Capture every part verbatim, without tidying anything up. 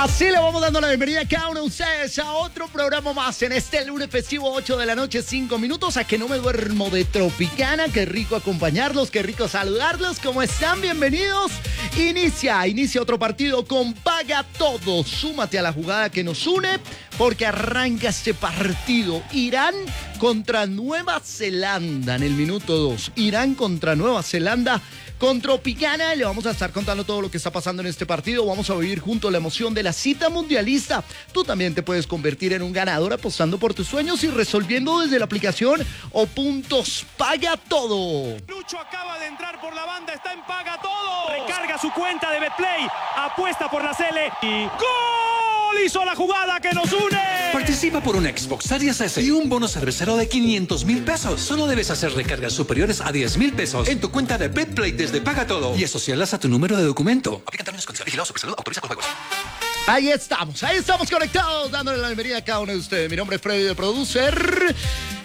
Así le vamos dando la bienvenida a cada uno de ustedes a otro programa más en este lunes festivo, ocho de la noche, cinco minutos, a que no me duermo de Tropicana. Qué rico acompañarlos, qué rico saludarlos. ¿Cómo están? Bienvenidos. Inicia, inicia otro partido con Paga Todo. Súmate a la jugada que nos une porque arranca este partido. Irán contra Nueva Zelanda en el minuto dos. Irán contra Nueva Zelanda. Con Tropicana le vamos a estar contando todo lo que está pasando en este partido. Vamos a vivir juntos la emoción de la cita mundialista. Tú también te puedes convertir en un ganador apostando por tus sueños y resolviendo desde la aplicación o puntos Paga Todo. Lucho acaba de entrar por la banda, está en Paga Todo. Recarga su cuenta de Betplay, apuesta por la Cele y ¡gol! Hizo la jugada que nos une. Participa por un Xbox Series S y un bono cervecero de quinientos mil pesos. Solo debes hacer recargas superiores a diez mil pesos en tu cuenta de Betplay desde Paga Todo y asociarlas a tu número de documento. Aplican términos y condiciones. Vigilado Supersalud. Autoriza con juegos. Ahí estamos, ahí estamos conectados, dándole la bienvenida a cada uno de ustedes. Mi nombre es Freddy, de Producer.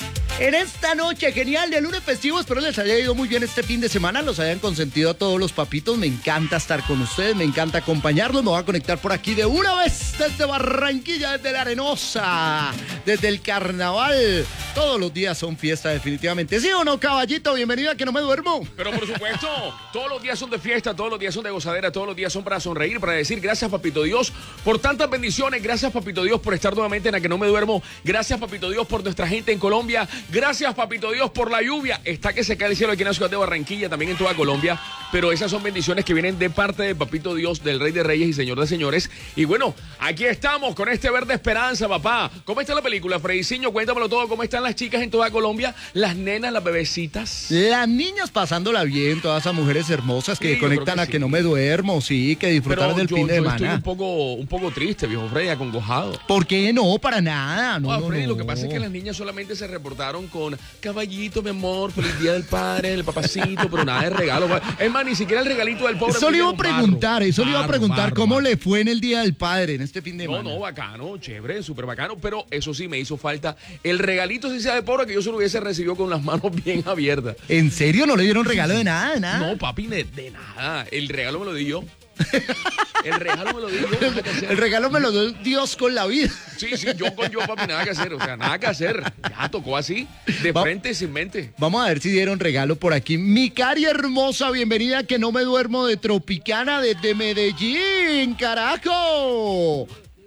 En esta noche genial de lunes festivo, espero les haya ido muy bien este fin de semana, los hayan consentido a todos los papitos. Me encanta estar con ustedes, me encanta acompañarlos. Me voy a conectar por aquí de una vez desde Barranquilla, desde la Arenosa, desde el Carnaval. Todos los días son fiesta definitivamente. ¿Sí o no, caballito? Bienvenido a Que No Me Duermo. Pero por supuesto, todos los días son de fiesta, todos los días son de gozadera, todos los días son para sonreír, para decir gracias, papito Dios, por tantas bendiciones. Gracias, papito Dios, por estar nuevamente en A Que No Me Duermo. Gracias, papito Dios, por nuestra gente en Colombia. Gracias, papito Dios, por la lluvia. Está que se cae el cielo aquí en la ciudad de Barranquilla, también en toda Colombia. Pero esas son bendiciones que vienen de parte de papito Dios, del Rey de Reyes y Señor de Señores. Y bueno, aquí estamos con este verde esperanza, papá. ¿Cómo está la película, Frediciño? Cuéntamelo todo. ¿Cómo están las chicas en toda Colombia? Las nenas, las bebecitas. Las niñas pasándola bien, todas esas mujeres hermosas que Sí, conectan que a sí. Que No Me Duermo, sí, que disfrutaron Pero del yo, fin de yo semana. estoy un poco, un poco triste, viejo Freddy, acongojado. ¿Por qué no? Para nada. No, Ah, no, Freddy, no. lo que pasa es que las niñas solamente se reportaron con caballito, mi amor, feliz día del padre, el papacito, pero nada de regalo. Es más, ni siquiera el regalito del pobre. Eso le iba a un barro, preguntar, eso le iba a barro, preguntar barro, cómo barro. le fue en el Día del Padre, en este fin de No, semana. no, bacano, chévere, súper bacano, pero eso sí, me hizo falta el regalito, si sea de pobre, que yo se lo hubiese recibido con las manos bien abiertas. ¿En serio? ¿No le dieron regalo de nada, de nada? No, papi, de, de nada. El regalo me lo di yo. El regalo me lo di yo. nada que hacer. El regalo me lo dio Dios con la vida. Sí, sí, yo con yo, papi, nada que hacer. O sea, nada que hacer. Ya tocó así, de Va- frente, sin mente. Vamos a ver si dieron regalo por aquí. Mi cari hermosa, bienvenida a Que No Me Duermo de Tropicana desde Medellín, carajo.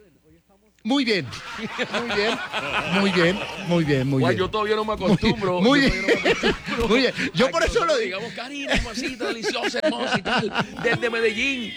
Muy bien, muy bien, muy bien, muy bien, muy Guay, bien. yo todavía no me acostumbro. Muy yo bien, todavía no me acostumbro. muy bien. Yo A por que eso lo nosotros digo. digamos, Karina, hermosita, deliciosa, hermosa y tal, desde Medellín.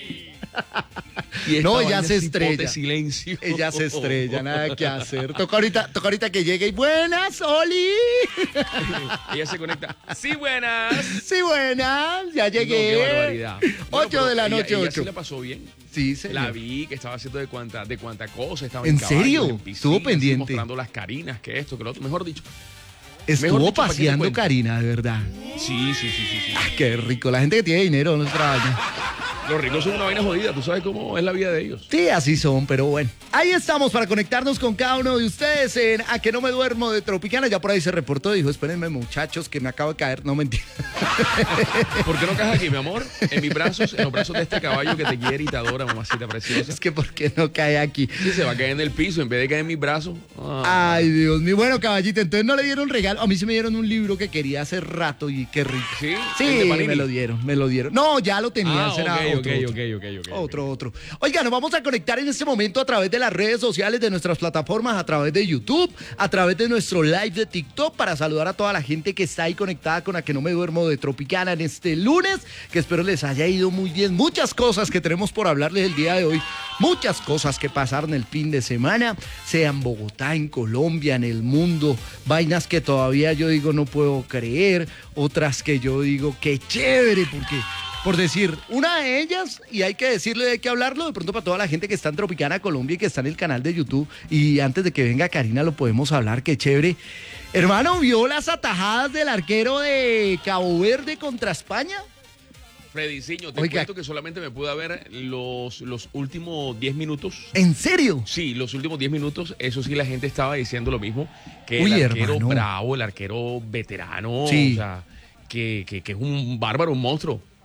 Y esta No, ella vaina se es hipote estrella. silencio. Ella se estrella, nada que hacer. Toca ahorita, toca ahorita que llegue y buenas, Oli. Ella se conecta. Sí, buenas. Sí, buenas, ya No, qué llegué. barbaridad. Bueno, Ocho pero de la ella- noche, ella ocho. sí la pasó bien. Sí, La señor. vi que estaba haciendo de cuanta, de cuanta cosa. Estaba ¿En caballos, serio? en piscina, Estuvo así, pendiente. mostrando las carinas, que esto, que lo otro. Mejor dicho. Estuvo dicho, ¿para qué te paseando cuento? Karina, de verdad. Sí, sí, sí, sí, sí. Ah, qué rico. La gente que tiene dinero no extraña. Los ricos son una vaina jodida. Tú sabes cómo es la vida de ellos. Sí, así son, pero bueno. Ahí estamos para conectarnos con cada uno de ustedes en A Que No Me Duermo de Tropicana. Ya por ahí se reportó, dijo, espérenme muchachos que me acabo de caer. No, mentira. ¿Por qué no caes aquí, mi amor? En mis brazos, en los brazos de este caballo que te quiere y te adora, mamacita preciosa. Es que ¿por qué no cae aquí? Sí, se va a caer en el piso en vez de caer en mis brazos. Ah. Ay, Dios mío. Bueno, caballito, entonces no le dieron regalo. A mí sí me dieron un libro que quería hace rato y qué rico. ¿Sí? Sí, ¿El de Panini? me lo dieron, me lo dieron. No, ya lo tenía. Ah, ese era ok, otro, ok, otro. ok, ok, ok, ok. Otro, otro. Oiga, nos vamos a conectar en este momento a través de las redes sociales de nuestras plataformas, a través de YouTube, a través de nuestro live de TikTok, para saludar a toda la gente que está ahí conectada con A Que No Me Duermo de Tropicana en este lunes, que espero les haya ido muy bien. Muchas cosas que tenemos por hablarles el día de hoy, muchas cosas que pasaron el fin de semana, sea en Bogotá, en Colombia, en el mundo, vainas que todavía yo digo no puedo creer, otras que yo digo qué chévere, porque... Por decir, una de ellas, y hay que decirle, hay que hablarlo de pronto para toda la gente que está en Tropicana Colombia y que está en el canal de YouTube, y antes de que venga Karina lo podemos hablar, qué chévere. Hermano, ¿vio las atajadas del arquero de Cabo Verde contra España? Frediciño, te Oiga. cuento que solamente me pude ver los, los últimos diez minutos. ¿En serio? Sí, los últimos diez minutos, eso sí, la gente estaba diciendo lo mismo, que Uy, el arquero hermano. bravo, el arquero veterano, Sí. o sea, que, que, que es un bárbaro, un monstruo.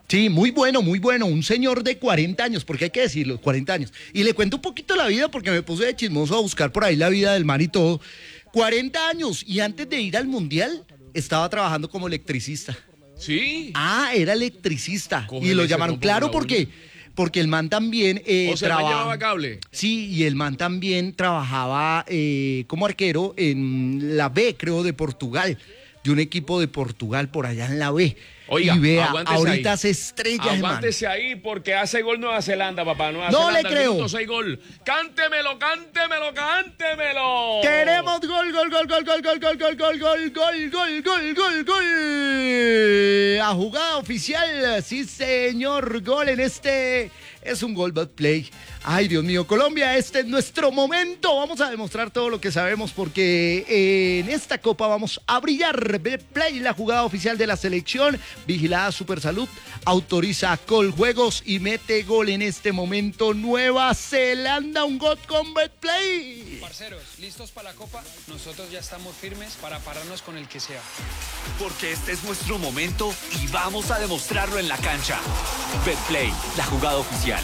Sí, muy bueno, muy bueno. Un señor de cuarenta años, porque hay que decirlo, cuarenta años. Y le cuento un poquito la vida porque me puse de chismoso a buscar por ahí la vida del man y todo. cuarenta años y antes de ir al Mundial estaba trabajando como electricista. ¿Sí? Ah, era electricista. Cógele y lo ese llamaron, rombo claro, con la porque, porque el man también eh, O sea, ¿me traba- llevaba cable? Sí, y el man también trabajaba eh, como arquero en la B, creo, de Portugal, de un equipo de Portugal por allá en la B. Oiga, y vea, aguántese ahorita ahí. se estrella, hermano. Aguántese ahí porque hace gol Nueva Zelanda, papá. Nueva No Zelanda, le creo. minuto seis gol. Cántemelo, cántemelo, cántemelo. Queremos gol, gol, gol, gol, gol, gol, gol, gol, gol, gol, gol, gol, gol, gol, gol. A jugada oficial, sí señor, gol en este, es un gol bad play. Ay, Dios mío, Colombia, este es nuestro momento. Vamos a demostrar todo lo que sabemos porque en esta copa vamos a brillar. Bad play, la jugada oficial de la selección, vigilada Supersalud, autoriza Coljuegos y mete gol en este momento. Nueva Zelanda, un gol con bad play. Parceros, ¿listos para la Copa? Nosotros ya estamos firmes para pararnos con el que sea. Porque este es nuestro momento y vamos a demostrarlo en la cancha. Betplay, la jugada oficial.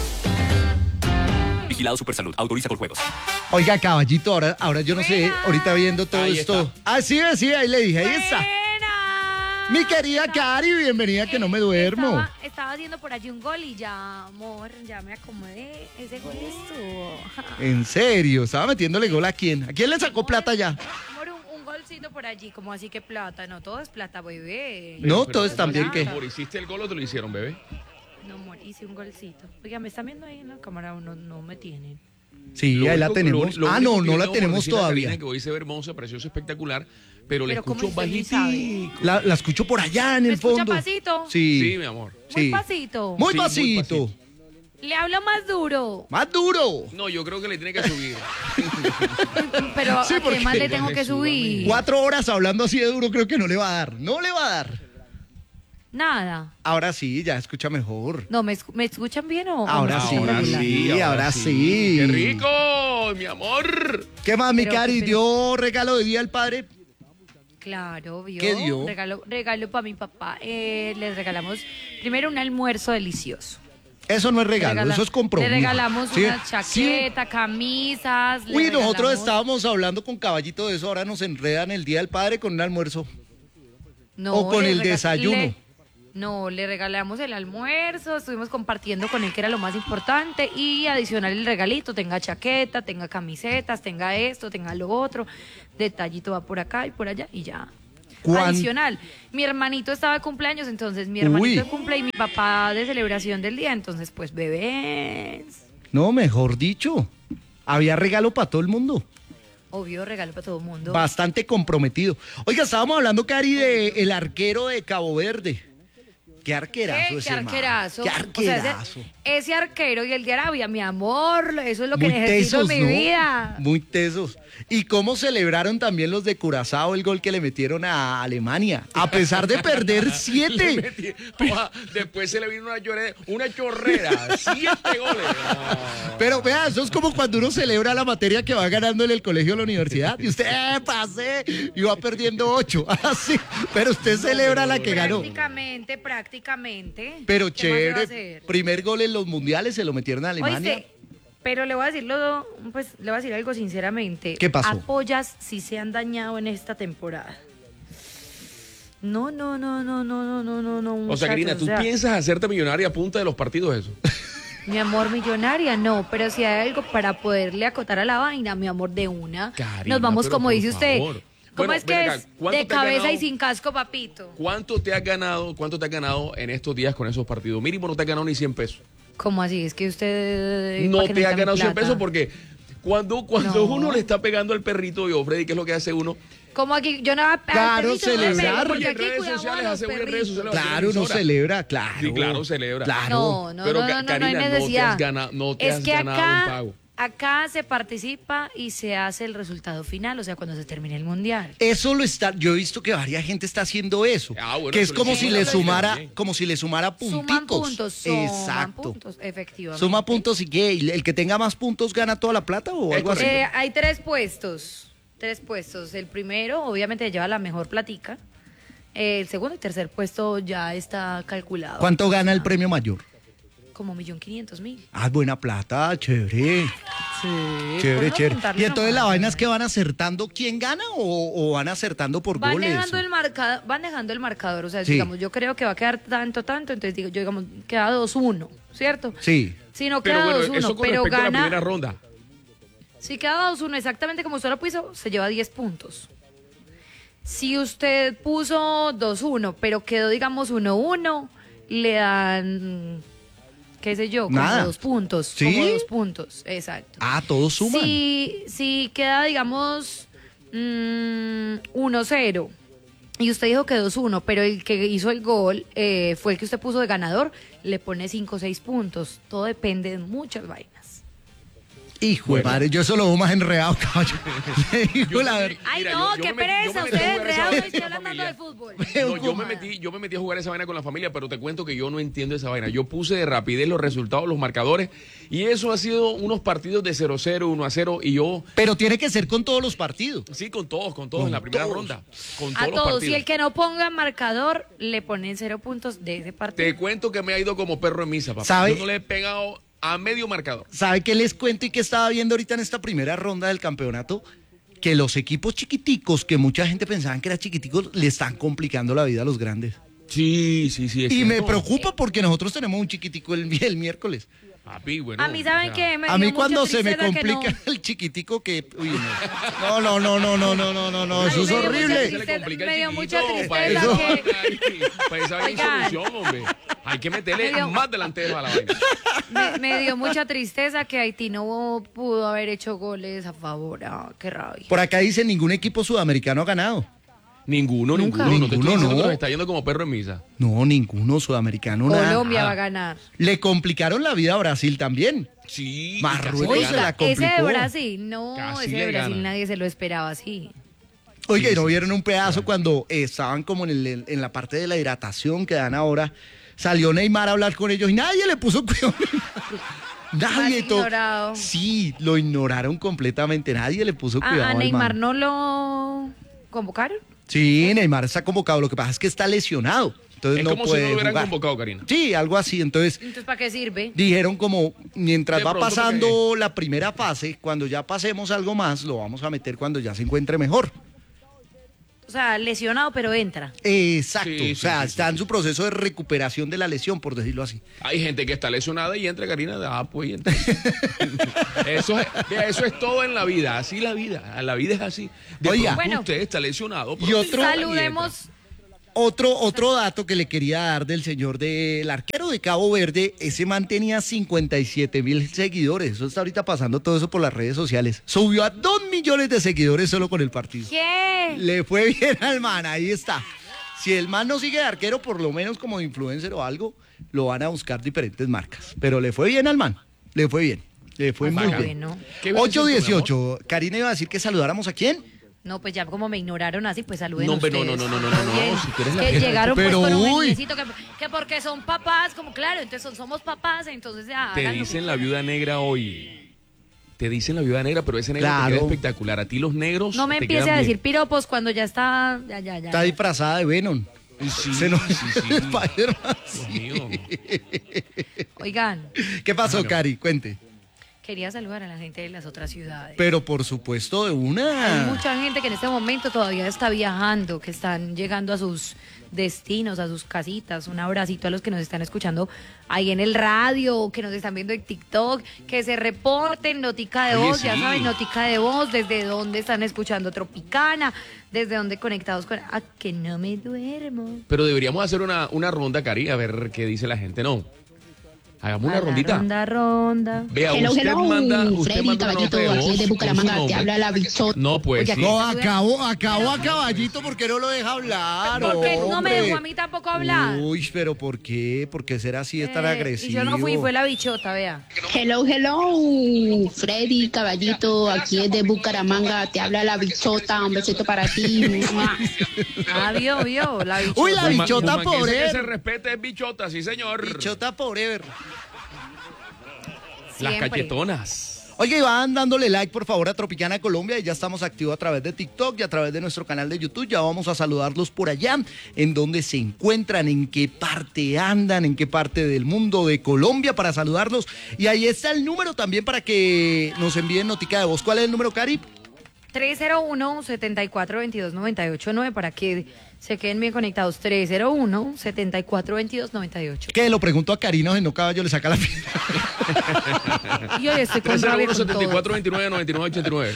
Vigilado Supersalud, autoriza con juegos. Oiga, caballito, ahora, ahora yo no sé, Buena. ahorita viendo todo Ahí esto. está. Ah, sí, sí, ahí le dije, ahí está. Buena. Mi querida Cari, bienvenida, que no me duermo. Estaba, estaba haciendo por allí un gol y ya, amor, ya me acomodé. Ese gol estuvo. En serio, estaba metiéndole gol a quién. ¿A quién le sacó plata ya? Amor, un, un golcito por allí, como así que plata. No, todo es plata, bebé. No, Pero, todo pero, está bien nada. que. Amor, ¿hiciste el gol o te lo hicieron, bebé? No, amor, hice un golcito. Oiga, me están viendo ahí en la cámara, no, no me tienen. Sí, Lo ahí la único- tenemos. lo- lo Ah, único no, que no yo la tengo por tenemos decirle a todavía. Karina que hoy se ve hermosa, preciosa, espectacular, pero le Pero ¿cómo escucho usted ni bajitico. La, la escucho por allá en ¿Me el escucha fondo. pasito? Sí. Sí, mi amor. Muy Sí. pasito. Muy Sí, muy pasito. pasito. Le hablo más duro. Más duro. No, yo creo que le tiene que subir. Pero Sí, ¿a qué porque- más le tengo Dale, que subir? Cuatro horas hablando así de duro creo que no le va a dar. No le va a dar. Nada. Ahora sí, ya escucha mejor. No, ¿me, escu- ¿me escuchan bien o o Ahora me sí, escuchan ahora regular? sí. ahora sí. ¡Qué rico, mi amor! ¿Qué más, mi Pero, Cari? pero- ¿Dio regalo de día al padre? Claro, ¿vio? ¿Qué dio? Regalo, regalo para mi papá. Eh, les regalamos primero un almuerzo delicioso. Eso no es Le regalo, regala- eso es compromiso. Le regalamos Sí, una sí. chaqueta, camisas. le Uy, nosotros regalamos- estábamos hablando con Caballito de eso, ahora nos enredan el día del padre con un almuerzo. No, o con le el rega- desayuno. le- no, le regalamos el almuerzo, estuvimos compartiendo con él que era lo más importante y adicional el regalito, tenga chaqueta, tenga camisetas, tenga esto, tenga lo otro, detallito va por acá y por allá y ya. ¿Cuán- Adicional, mi hermanito estaba de cumpleaños, entonces mi hermanito Uy. de cumple y mi papá de celebración del día, entonces pues bebés, No, mejor dicho, había regalo para todo el mundo. obvio regalo para todo el mundo. Bastante comprometido. Oiga, estábamos hablando, Cari, de el arquero de Cabo Verde. Qué arquerazo ¿Qué? ese ¿Qué man. arquerazo? Qué O sea, arquerazo. ese, ese arquero y el de Arabia, mi amor, eso es lo que Muy necesito tesos, en mi ¿no? vida. Muy tesos. Y cómo celebraron también los de Curazao el gol que le metieron a Alemania. A pesar de perder Le siete. metí- Oa, después se le vino una, llore- una chorrera. Siete goles. No. Pero vea, eso es como cuando uno celebra la materia que va ganando en el colegio o la universidad. Y usted, ¡eh, pasé! Y va perdiendo ocho. Así. Pero usted celebra la que ganó. Prácticamente, prácticamente. Pero ¿Qué más se va a chévere. hacer? Primer gol en los mundiales se lo metieron a Alemania. Oíste, pero le voy a decirlo, pues le voy a decir algo sinceramente. ¿Qué pasó? Apoyas si se han dañado en esta temporada. No, no, no, no, no, no, no, no, no. O sea, muchachos, Karina, ¿tú o sea, piensas hacerte millonaria a punta de los partidos eso? Mi amor, millonaria, no, pero si hay algo para poderle acotar a la vaina, mi amor, de una. Karina, Nos vamos, pero como por dice usted. favor. ¿Cómo Bueno, es que ven acá, es? ¿cuánto De te has cabeza ganado? y sin casco, papito. ¿Cuánto te has ganado, cuánto te has ganado en estos días con esos partidos? Mínimo no te has ganado ni cien pesos. ¿Cómo así? Es que usted... No ¿para qué te has necesita mi ganado cien plata? pesos porque cuando, cuando No. uno le está pegando al perrito, yo, Freddy, ¿qué es lo que hace uno? ¿Cómo aquí? Yo no voy a pegar Claro, al perrito, no le pego, celebrar. porque Oye, en aquí redes cuidamos sociales, a los hace una en redes perritos. sociales. Claro, uno emisora. celebra, claro. Sí, claro, celebra. Claro. No, no, Pero, no, Ca- no, no, Karina, hay no te has necesidad. gana- no te es has que ganado un acá, pago. acá se participa y se hace el resultado final, o sea, cuando se termine el mundial. Eso lo está, yo he visto que varias gente está haciendo eso, Ah, bueno, que es eso como le si suma le la sumara, también. como si le sumara punticos. Suman puntos, suman Exacto. puntos, efectivamente. Suma puntos y qué, ¿Y el que tenga más puntos gana toda la plata o Es algo así. correcto. Eh, hay tres puestos, tres puestos. El primero, obviamente, lleva la mejor platica. El segundo y tercer puesto ya está calculado. ¿Cuánto gana el premio mayor? Como un millón quinientos mil. Ah, buena plata, chévere. Sí. Chévere, podemos chévere. preguntarle Y entonces nomás. la vaina es que van acertando quién gana o, o van acertando por Van goles. dejando, el marca, van dejando el marcador, o sea, Sí. digamos, yo creo que va a quedar tanto, tanto, entonces digo, yo digamos, queda dos uno, ¿cierto? Sí. Si no Pero queda bueno, dos uno, eso con pero respecto a la gana, primera ronda. si queda dos uno exactamente como usted lo puso, se lleva diez puntos. Si usted puso dos uno, pero quedó, digamos, uno uno, le dan, qué sé yo, como Nada. dos puntos. ¿Sí? Como dos puntos, exacto. Ah, todos suman. Si, si queda, digamos, mm, uno cero, y usted dijo que dos uno, pero el que hizo el gol eh, fue el que usted puso de ganador, le pone cinco o seis puntos. Todo depende de muchas vainas. Hijo de madre, yo eso lo veo más enredado, caballo. Le digo la verdad. Ay, Mira, no, yo- yo qué me metí- yo pereza, me metí a ustedes jugar esa enredados, vaina no estoy con la hablando de familia. fútbol. No, yo me metí, yo me metí a jugar esa vaina con la familia, pero te cuento que yo no entiendo esa vaina. Yo puse de rapidez los resultados, los marcadores, y eso ha sido unos partidos de cero cero, uno a cero, y yo, Pero tiene que ser con todos los partidos. sí, con todos, con todos Con en la primera todos. ronda. Con A todos los todos, partidos. y el que no ponga marcador, le ponen cero puntos de ese partido. Te cuento que me ha ido como perro en misa, papá. ¿Sabe? Yo no le he pegado a medio marcador. ¿Sabe qué les cuento y qué estaba viendo ahorita en esta primera ronda del campeonato? Que los equipos chiquiticos, que mucha gente pensaba que eran chiquiticos, le están complicando la vida a los grandes. Sí, sí, sí. Es Y me cierto. preocupa porque nosotros tenemos un chiquitico el, el miércoles. Papi, bueno, A mí, ¿saben o sea, qué? Me A dio mí mucha cuando se me tristeza que no- complica el chiquitico que... Uy, no. no, no, no, no, no, no, no, no, eso Ay, es me dio mucha horrible. se le tristeza, complica me el dio chiquito, mucha para tristeza eso, que- ay, para esa hay Oigan. solución, hombre. Hay que meterle Me dio- más delanteros a la vaina. Me, me dio mucha tristeza que Haití no pudo haber hecho goles a favor. Ah, qué rabia. Por acá dice ningún equipo sudamericano ha ganado. Ninguno, Nunca. ninguno. No te estoy Ninguno, diciendo que no. nos está yendo como perro en misa. No, ninguno sudamericano. nada. Colombia va a ganar. Le complicaron la vida a Brasil también. Sí. y Marruecos casi le se gana. la Ese de complicó. Brasil, no, Casi ese le de Brasil gana. nadie se lo esperaba así. Oiga, ¿y no vieron un pedazo cuando eh, estaban como en, el- en la parte de la hidratación que dan ahora? Salió Neymar a hablar con ellos y nadie le puso cuidado. Nadie. Más to- ignorado. Sí, lo ignoraron completamente. Nadie le puso cuidado. ¿A, a al Neymar man. no lo convocaron? Sí, Neymar está convocado. Lo que pasa es que está lesionado. Entonces Es no como si puede no lo hubieran jugar. convocado, Karina. Sí, algo así. Entonces Entonces, ¿para qué sirve? dijeron como mientras De va pronto pasando la primera fase, cuando ya pasemos algo más, lo vamos a meter cuando ya se encuentre mejor. O sea, lesionado, pero entra. Exacto. Sí, sí, o sea, sí, está sí, en su proceso de recuperación de la lesión, por decirlo así. Hay gente que está lesionada y entra, Karina. Ah, pues y entra. eso, es, mira, eso es todo en la vida. Así la vida. La vida es así. De Oiga. pronto Bueno. usted está lesionado. Y pero otro- entra Saludemos. Otro, otro dato que le quería dar del señor del arquero de Cabo Verde, ese man tenía cincuenta y siete mil seguidores. Eso está ahorita pasando todo eso por las redes sociales. Subió a dos millones de seguidores solo con el partido. ¿Qué? Le fue bien al man, ahí está. Si el man no sigue de arquero, por lo menos como influencer o algo, lo van a buscar diferentes marcas. Pero le fue bien al man, le fue bien. Le fue muy bacano. bien. Bueno. ¿Qué ibas a decir ocho tú, mi dieciocho. Karina iba a decir que saludáramos a quién. No, pues ya como me ignoraron así, pues saluden No, hombre, no, ustedes. no, no, no, no, no, Bien. si tú eres la que jefa. llegaron Pero, pues con un uy. niñecito que, que porque son papás, como claro, entonces son- somos papás, entonces ya Te hagan lo dicen que la viuda negra hoy. Te dicen la viuda negra, pero ese negro Claro. te queda espectacular. A ti los negros. No me te empiece quedan a decir bien. piropos cuando ya está, ya, ya, ya. Está disfrazada de Venom. Sí, Se nos- sí, sí. Spider-Man, Dios sí. mío. Oigan, ¿Qué pasó, Cari? Cuente. quería saludar a la gente de las otras ciudades. Pero por supuesto de Hay una. mucha gente que en este momento todavía está viajando, que están llegando a sus destinos, a sus casitas. Un abracito a los que nos están escuchando ahí en el radio, que nos están viendo en TikTok, que se reporten, notica de Oye, voz, ya sí. saben, notica de voz, desde dónde están escuchando Tropicana, desde dónde conectados con... A que no me duermo. Pero deberíamos hacer una, una ronda, Cari, a ver qué dice la gente, ¿no? Hagamos una A la rondita. Ronda, ronda. Vea, Hello, usted hello, manda, usted Freddy, manda una nota caballito, de aquí voz es de con su Bucaramanga, te nombre. habla la bichota. No, pues Oye, sí. No, acabó, acabó a caballito porque no lo deja hablar. Porque no me hombre. dejó a mí tampoco hablar. Uy, pero ¿por qué? ¿Por qué ser así de tan Eh, agresivo? Y yo no fui, fue la bichota, vea. Hello, hello, Freddy, caballito, aquí es de Bucaramanga, te habla la bichota, un besito para ti. Mua. Ah, vio, vio, la bichota. Uy, la Guzmán- bichota Guzmán, que ese forever. que se respete es bichota, sí, señor. Bichota forever. Las Siempre. cachetonas. Oye, y van dándole like, por favor, a Tropicana Colombia. Y ya estamos activos a través de TikTok y a través de nuestro canal de YouTube. Ya vamos a saludarlos por allá, en donde se encuentran, en qué parte andan, en qué parte del mundo de Colombia, para saludarlos. Y ahí está el número también para que nos envíen notica de voz. ¿Cuál es el número, Cari? tres cero uno, siete cuatro dos dos, nueve ocho nueve para que se queden bien conectados. tres cero uno, siete cuatro dos dos, nueve ocho. Que lo pregunto a Karina, si no caballo le saca la piedra. Y hoy estoy con tres cero rabia uno, con siete cuatro todo. dos nueve, nueve nueve ocho nueve.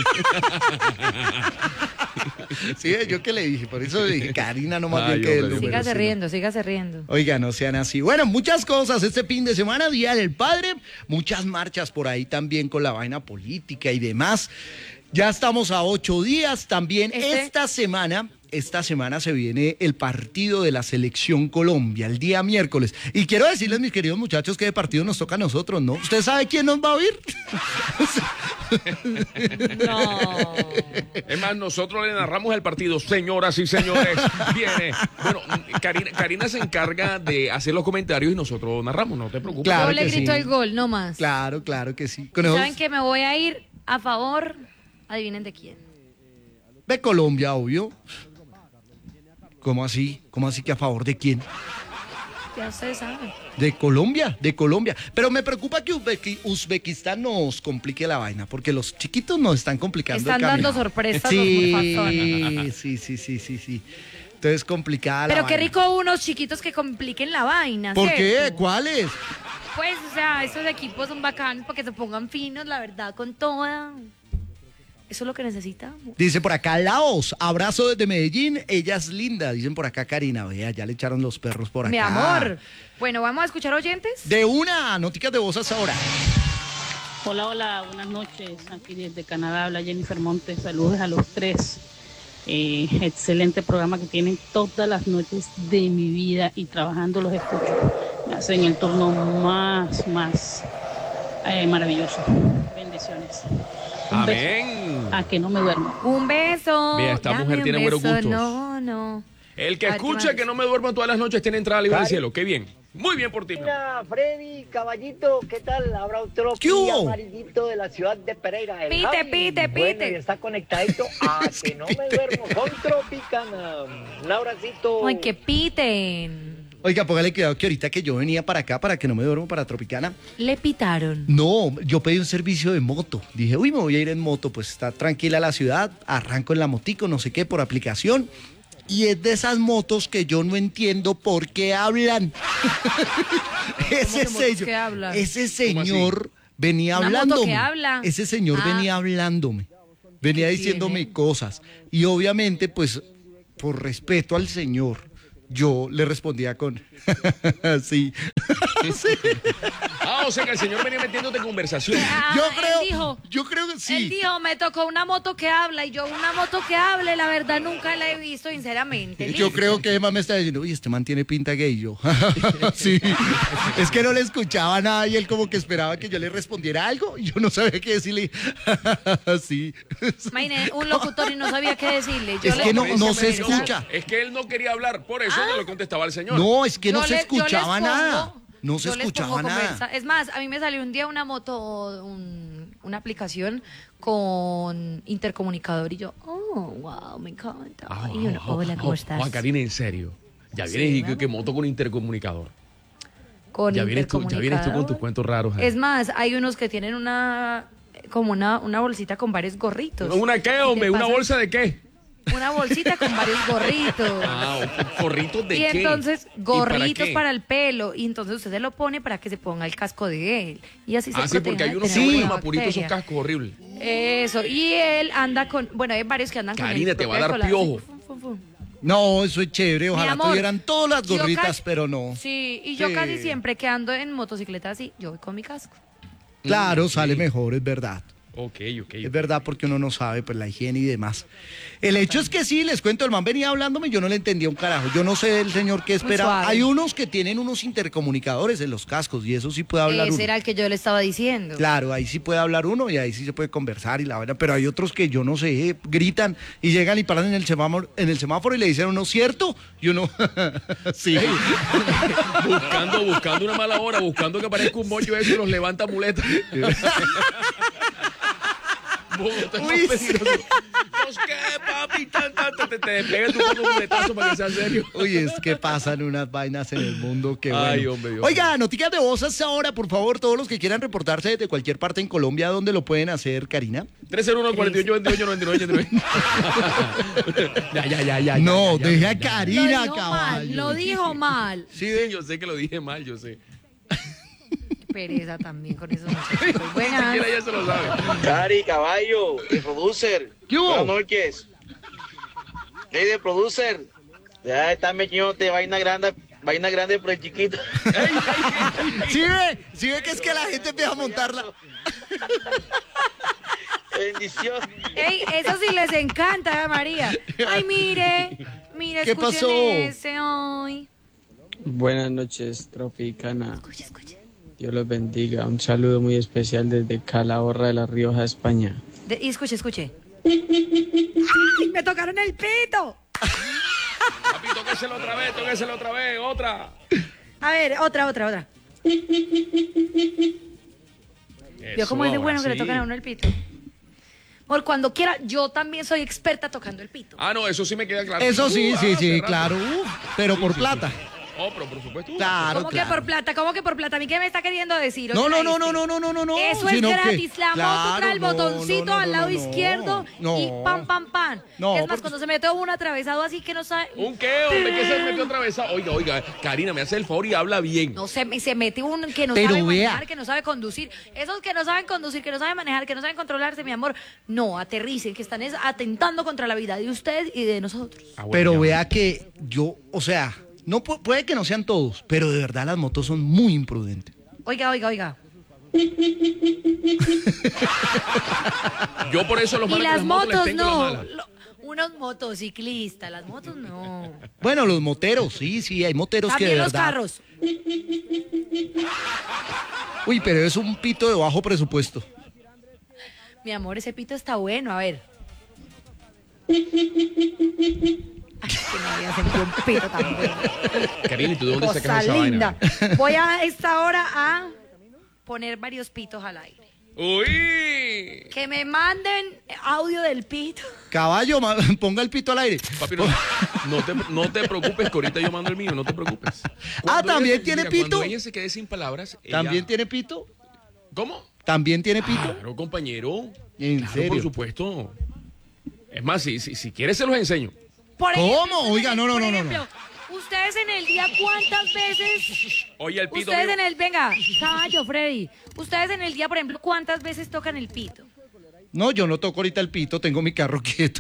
Sí, yo que le dije, por eso le dije, Karina, no más Ay, bien que el hombre. número. Sígase sino- riendo, sígase riendo. Oiga, no sean así. Bueno, muchas cosas este fin de semana, Día del Padre, muchas marchas por ahí también con la vaina política y demás. Ya estamos a ocho días también. Este- Esta semana, esta semana se viene el partido de la Selección Colombia, el día miércoles. Y quiero decirles, mis queridos muchachos, que de partido nos toca a nosotros, ¿no? ¿Usted sabe quién nos va a oír? No. Es más, nosotros le narramos el partido, señoras y señores. Viene. Bueno, Karina, Karina se encarga de hacer los comentarios y nosotros narramos, no te preocupes. Claro Yo le que grito sí. el gol, no más. Claro, claro que sí. Con esos- ¿Saben que me voy a ir a favor? Adivinen de quién. de Colombia, obvio. ¿Cómo así? ¿Cómo así que a favor de quién? Ya ustedes saben. De Colombia, de Colombia. Pero me preocupa que Uzbeki- Uzbekistán nos complique la vaina, porque los chiquitos nos están complicando Están el camino. dando sorpresas Sí, los morfazones. sí, sí, sí, sí, sí. Entonces complicada la Pero qué vaina. rico unos chiquitos que compliquen la vaina, ¿Por qué? ¿cierto? ¿Cuáles? Pues, o sea, estos equipos son bacanos para que se pongan finos, la verdad, con toda. Eso es lo que necesitamos. Dice por acá Laos, abrazo desde Medellín, ella es linda. Dicen por acá Karina, vea, ya le echaron los perros por acá. Mi amor. Bueno, ¿vamos a escuchar oyentes? De una, noticas de voz hasta ahora. Hola, hola, buenas noches. Aquí desde Canadá habla Jennifer Montes. Saludos a los tres. Eh, excelente programa que tienen todas las noches de mi vida y trabajando los escucho. Me hacen el turno más, más eh, maravilloso. Bendiciones. Un Amén. beso. A que no me duermo. Un beso. Vea, esta Dame mujer un tiene buenos beso. gustos. No, no. El que A ver, escucha ¿qué que más? no me duerma todas las noches tiene entrada libre al cielo. Qué bien. Muy bien por ti. Hola, Freddy, caballito, ¿qué tal? Habla otro ¿Qué hubo? amarillito de la ciudad de Pereira. el Pite, Javi. pite, Bueno, pite. y está conectadito a que no me duermo con Tropicana. Un abracito. Ay, que piten. Oiga, póngale cuidado que ahorita que yo venía para acá, para que no me duermo para Tropicana, Le pitaron. no, yo pedí un servicio de moto. Dije, uy, me voy a ir en moto, pues está tranquila la ciudad, arranco en la motico, no sé qué, por aplicación. Y es de esas motos que yo no entiendo por qué hablan. ese que motos señor, que hablan? ese señor venía Una moto hablándome. que habla. Ese señor Ah. venía hablándome. Venía ¿Qué diciéndome tiene? cosas. Y obviamente, pues, por respeto al señor, yo le respondía con sí. Sí. Ah, o sea que el señor venía metiéndote en conversación. Ah, Yo él creo, dijo, yo creo que Él sí. dijo, me tocó una moto que habla y yo una moto que hable, la verdad nunca la he visto, sinceramente. Yo Listo. creo que Emma me está diciendo, oye, este man tiene pinta gay. Y yo, sí. Es que no le escuchaba nada y él como que esperaba que yo le respondiera algo y yo no sabía qué decirle. Sí. Imagínate, un locutor y no sabía qué decirle. Yo Es le que no- pongo no que se me- escucha. Es que él no quería hablar, por eso no le contestaba al señor. No, es que no Yo se le- yo escuchaba les pongo- nada. No se yo les escuchaba pongo nada. conversa- Es más, a mí me salió un día una moto, un- una aplicación con intercomunicador y yo, oh, wow, me encanta. Ah, y uno, oh, hola, oh, ¿cómo estás? Juan Karina, en serio. Ya Sí, vienes y que, ¿verdad? que moto con intercomunicador. Con Ya vienes, tú, ya vienes tú con tus intercomunicador. cuentos raros. ahí. Es más, hay unos que tienen una, como una, una bolsita con varios gorritos. ¿Una qué, Y te hombre? ¿Una pasan bolsa de qué? Una bolsita con varios gorritos. Ah, ¿gorritos de y qué? entonces, ¿Y para gorritos qué? para, el pelo. Y entonces usted se lo pone para que se ponga el casco de él. Y así se Ah, sí, porque protege hay de unos que tener ponen una mapuritos, esos bacteria. cascos horribles. Eso, y él anda con, bueno, hay varios que andan con Karina, el te va a propio dar collar, piojo. así, fum, fum, fum. No, eso es chévere. Mi Ojalá amor, tuvieran todas las yo gorritas, casi- pero no. Sí, y yo Sí. casi siempre que ando en motocicleta así, yo voy con mi casco. Claro, Mm, sale sí. mejor, es verdad. Ok, ok. Es verdad porque uno no sabe, pues la higiene y demás. El hecho es que sí, les cuento, el man venía hablándome, yo no le entendía un carajo. Yo no sé del señor qué esperaba. suave. Hay unos que tienen unos intercomunicadores en los cascos y eso sí puede hablar Ese uno. era el que yo le estaba diciendo. Claro, ahí sí puede hablar uno y ahí sí se puede conversar y la vaina, pero hay otros que yo no sé, eh, gritan y llegan y paran en el semáforo, en el semáforo y le dicen a uno, ¿cierto? Y uno, sí. buscando, buscando una mala hora, buscando que aparezca un moño eso y los levanta muletas. Bogotá es más Uy, peligroso. Los que, papi, tan, tan, te, te, te pega tu poco un completazo para que sea serio. Uy, es que pasan unas vainas en el mundo que bueno. Ay, hombre, Dios Oiga, noticias de voz hasta ahora, por favor, todos los que quieran reportarse desde cualquier parte en Colombia, ¿dónde lo pueden hacer, Karina? tres cero uno, cuatro ocho, veintiocho, noventa y nueve, ochenta y nueve. Ya, ya, ya, ya. No, ya, ya, deja ya, a ya. Karina, Lo dijo mal, caballo. lo dijo mal. Sí, yo sé que lo dije mal, yo sé. Pereza también con esos muchachos. Ni Buenas. siquiera ella se lo sabe. Cari, caballo, el producer. ¿Qué hubo? Buenas noches. Hey, de producer. Ya está metiéndote vaina grande, vaina grande por el chiquito. ¿Sí ve? ¿Sí ve que es que la gente empieza a montarla? Bendición. Ey, eso sí les encanta, ¿eh, María? Ay, mire, mire, ¿Qué escuchen pasó? ese hoy. Buenas noches, Tropicana. Escuche, escuche. Dios los bendiga. Un saludo muy especial desde Calahorra de La Rioja, España. De- y escuche, escuche. ¡Ay, me tocaron el pito! Papi, tóqueselo otra vez, tóqueselo otra vez, otra. A ver, otra, otra, otra. ¿Vio cómo es de bueno que le tocan a uno el pito? Por cuando quiera, yo también soy experta tocando el pito. Ah, no, eso sí me queda claro. Eso sí, Uh, sí, ah, sí, hace rato. claro. Uf, pero por plata. Oh, pero por supuesto. Claro, ¿Cómo claro. que por plata? ¿Cómo que por plata? ¿A mí qué me está queriendo decir? No, Otra no, no, vez. no, no, no, no, no, no. Eso es sino que- gratis. La moto Claro, trae el no, botoncito no, no, al lado no, no. izquierdo No. y pam, pam, pam. No, es más, porque- cuando se mete uno atravesado así que no sabe... ¿Un qué, hombre? ¿Qué se metió otra vez? Oiga, oiga, Karina, me hace el favor y habla bien. No, se, se mete uno que no Pero sabe vea. manejar, que no sabe conducir. Esos que no saben conducir, que no saben manejar, que no saben controlarse, mi amor. No, aterricen, que están es- atentando contra la vida de usted y de nosotros. Ah, bueno, Pero ya. vea que yo, o sea, no pu- puede que no sean todos, pero de verdad las motos son muy imprudentes. Oiga, oiga, oiga. Yo por eso los Y malos que las motos les motos tengo la no. mala. Lo- unos motociclistas, las motos no. Bueno, los moteros, sí, sí, hay moteros que de También los verdad. carros. Uy, pero es un pito de bajo presupuesto. Mi amor, ese pito está bueno, a ver. Ay, que no había sentido un pito tan bueno. Karina, ¿y tú de dónde Cosa sacas esa linda. vaina? Voy a esta hora a poner varios pitos al aire. ¡Uy! Que me manden audio del pito. Caballo, ma- ponga el pito al aire. Papi, no, no, te, no te preocupes, que ahorita yo mando el mío, no te preocupes. Ah, Cuando ¿también ella- tiene mira, pito? Cuando ella se quede sin palabras, ella- ¿También tiene pito? ¿Cómo? ¿También tiene pito? Claro, compañero. ¿En Claro, serio? por supuesto. Es más, si, si, si quieres se los enseño. Por ¿Cómo? ejemplo, Oiga, no, no, por no, no, no. ejemplo, ustedes en el día, ¿cuántas veces? Oye, el pito Ustedes mío. en el, venga, caballo, Freddy. Ustedes en el día, por ejemplo, ¿cuántas veces tocan el pito? No, yo no toco ahorita el pito, tengo mi carro quieto.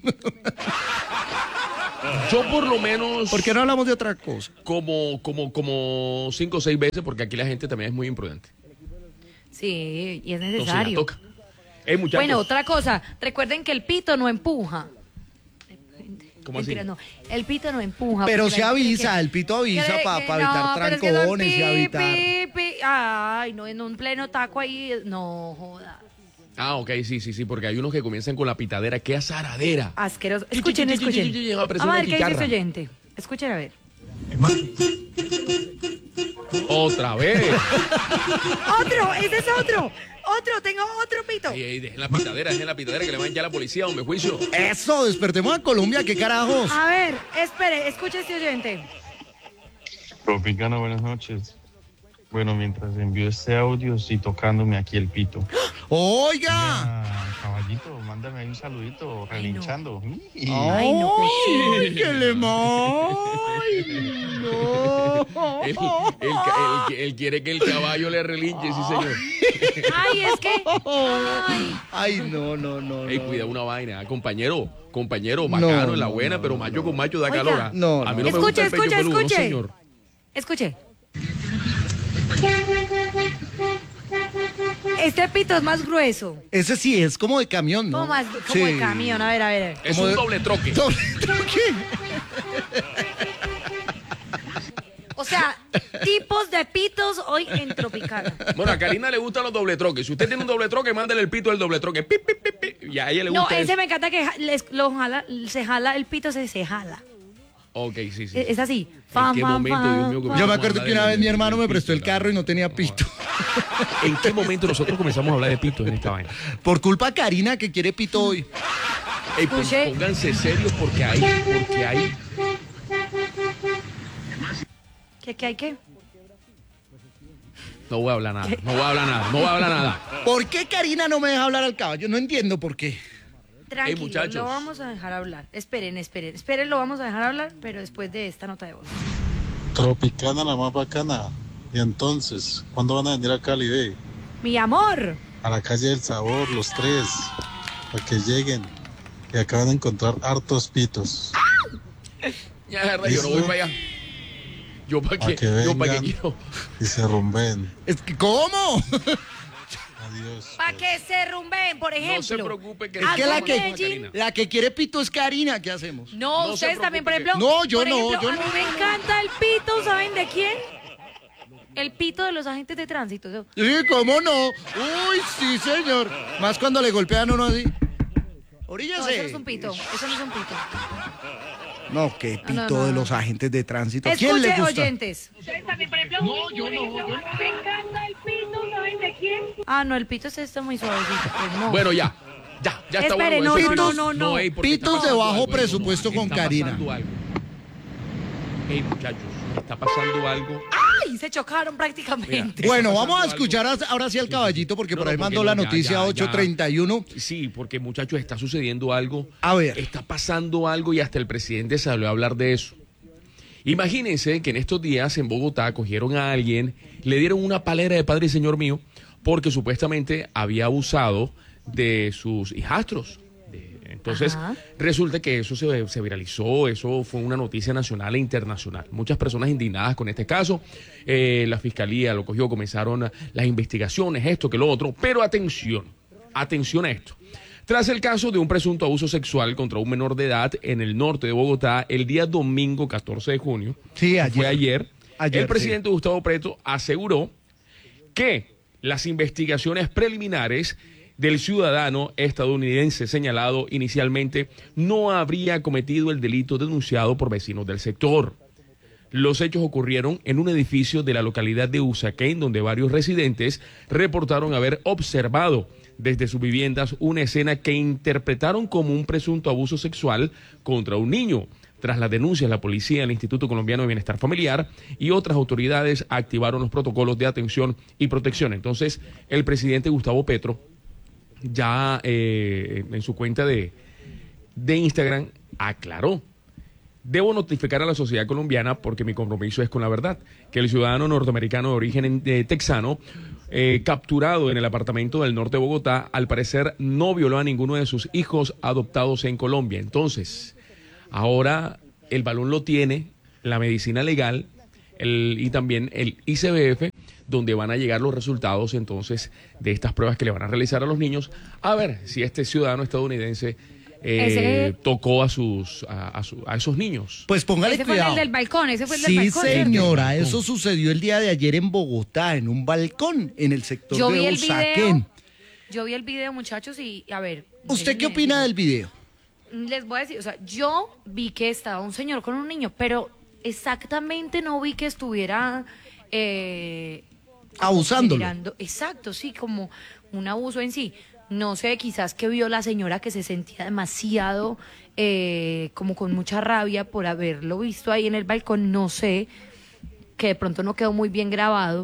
Yo por lo menos... ¿Por qué no hablamos de otra cosa? Como, como, como cinco o seis veces, porque aquí la gente también es muy imprudente. Sí, y es Entonces la necesario. toca. Ey, muchachos. Bueno, otra cosa, recuerden que el pito no empuja. ¿Cómo así? Mentira, no. El pito no empuja. Pero porque se la gente cree avisa, que- el pito avisa cree para que evitar no, pero es que son trancones y pi, evitar. pi, pi. Ay, no, en un pleno taco ahí, no joda. Ah, ok, sí, sí, sí, porque hay unos que comienzan con la pitadera. ¡Qué azaradera! Asqueroso. Escuchen, Chi, chi, chi, escuchen. chi, chi, chi, aparece Vamos a una ver qué dice chicharra. este oyente. Escuchen a ver. ¡Otra vez! Otro, ese es otro. Otro, tengo otro pito. Ey, ey, dejen la pitadera, dejen la pitadera, que le van ya a la policía, hombre, juicio. Eso, despertemos a Colombia, qué carajos. A ver, espere, escuche este oyente. Tropicana, buenas noches. Bueno, mientras envío este audio, sí tocándome aquí el pito. Oiga. Ah, caballito, mándame ahí un saludito, relinchando. Ay, no. Ay, que le ma- Ay, no. Él, él- él- él quiere que el caballo le relinche, sí, señor. Ay, es que. Ay. Ay, no, no, no. Ey, no. cuida una vaina, compañero, compañero, bacano No, en la no, buena, no, pero no, macho no. con macho da Oiga. calor. ¿ah? No, A mí no. no me gusta Escuche, el pecho escuche, peludo, no, escuche. señor. Escuche. Este pito es más grueso. Ese sí es como de camión, ¿no? Como, más, como Sí. de camión. A ver, a ver. Es Como un de- doble troque. Doble troque. O sea, tipos de pitos hoy en Tropicana. Bueno, a Karina le gustan los doble troques. Si usted tiene un doble troque, mándale el pito del doble troque. Pi, pi, pi, pi. Y a ella le No, gusta ese eso. me encanta que ja- les- lo jala, se jala, el pito se, se jala. Ok, sí, sí. Es así. ¿En qué momento, Dios mío, Yo me acuerdo que una vez mi hermano me prestó el carro y no tenía pito. ¿En qué momento nosotros comenzamos a hablar de pito en esta vaina? Por culpa de Karina, que quiere pito hoy. Ey, pon- pónganse serios porque hay, porque hay. ¿Qué, qué hay qué? No voy a hablar nada, no voy a hablar nada, no voy a hablar nada. ¿Por qué Karina no me deja hablar al caballo? No entiendo por qué. Tranquilo, muchachos. lo vamos a dejar hablar. Esperen, esperen, esperen, lo vamos a dejar hablar, pero después de esta nota de voz. Tropicana, la más bacana. Y entonces, ¿cuándo van a venir a Cali, ve? Mi amor. A la calle del sabor, los tres, para que lleguen y acaban de encontrar hartos pitos. Ya, de verdad, yo no voy para allá. Yo para Para qué, que yo para qué vengan quiero. y se rumben. Es que, ¿cómo? Adiós. Para que se rumben, por ejemplo. No se preocupe que Es que la que, Medellín. la que quiere pito es Karina. ¿Qué hacemos? No, No se ustedes también, por preocupe ejemplo. que- No, yo por no, ejemplo, yo a no. mí me encanta el pito, ¿saben de quién? El pito de los agentes de tránsito. Sí, ¿cómo no? Uy, sí, señor. Más cuando le golpean a uno así. No, eso no Oríllese. es un pito, eso no es un pito. No, qué pito No, no, no, de no. los agentes de tránsito. ¿A quién le Escuche, gusta? oyentes. Ustedes también, por ejemplo, no, yo no, yo no. Me encanta el pito, ¿saben de quién? Ah, no, el pito ese está muy suavecito. Pues no. Bueno, ya. Ya, ya está Espere, bueno. no, eso. no, no, no. ey, porque Pitos está de pasando bajo algo, presupuesto está con Karina. pasando algo. Ey, muchachos, está pasando algo. ¡Ay! Se chocaron prácticamente. Bueno, Está vamos a pasando escuchar a- ahora sí al caballito porque No, por no, ahí porque mandó no, la ya, noticia ya, ocho ya. treinta y uno. Sí, porque muchachos, está sucediendo algo. A ver. Está pasando algo y hasta el presidente salió a hablar de eso. Imagínense que en estos días en Bogotá cogieron a alguien, le dieron una palera de padre y señor mío, porque supuestamente había abusado de sus hijastros. De- Entonces, Ajá. resulta que eso se, se viralizó, eso fue una noticia nacional e internacional. Muchas personas indignadas con este caso. Eh, la fiscalía lo cogió, comenzaron las investigaciones, esto que lo otro. Pero atención, atención a esto. Tras el caso de un presunto abuso sexual contra un menor de edad en el norte de Bogotá, el día domingo catorce de junio, Sí, que ayer. fue ayer, Ayer, el presidente Gustavo Petro aseguró que las investigaciones preliminares del ciudadano estadounidense señalado inicialmente no habría cometido el delito denunciado por vecinos del sector. Los hechos ocurrieron en un edificio de la localidad de Usaquén, donde varios residentes reportaron haber observado desde sus viviendas una escena que interpretaron como un presunto abuso sexual contra un niño. Tras las denuncias, la policía, el Instituto Colombiano de Bienestar Familiar y otras autoridades activaron los protocolos de atención y protección. Entonces, el presidente Gustavo Petro ya eh, en su cuenta de, de Instagram aclaró: debo notificar a la sociedad colombiana, porque mi compromiso es con la verdad, que el ciudadano norteamericano de origen eh, texano, eh, capturado en el apartamento del norte de Bogotá, al parecer no violó a ninguno de sus hijos adoptados en Colombia. Entonces, ahora el balón lo tiene la medicina legal el, y también el I C B F, donde van a llegar los resultados entonces de estas pruebas que le van a realizar a los niños, a ver si este ciudadano estadounidense eh, Ese- tocó a sus a, a su- a esos niños. Pues póngale Ese fue cuidado. el del balcón, ese fue el del Sí, balcón. ¿cierto? señora, eso sucedió el día de ayer en Bogotá, en un balcón, en el sector Yo vi de el Usaquén. video, yo vi el video, muchachos, y a ver. ¿Usted qué déjenme opina del video? Les voy a decir, o sea, yo vi que estaba un señor con un niño, pero exactamente no vi que estuviera eh, como Abusándolo. generando- exacto, sí, como un abuso en sí. No sé, quizás que vio la señora que se sentía demasiado, eh, como con mucha rabia por haberlo visto ahí en el balcón, no sé, que de pronto no quedó muy bien grabado.